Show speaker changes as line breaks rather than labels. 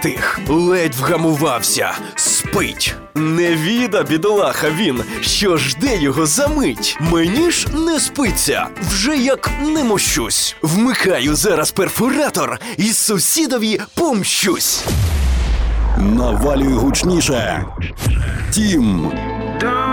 затих, ледь вгамувався, спить. Невіда, бідолаха він, що жде його за мить. Мені ж не спиться, вже як не мощусь. Вмикаю зараз перфоратор і сусідові помщусь.
Навалюй гучніше. Тім.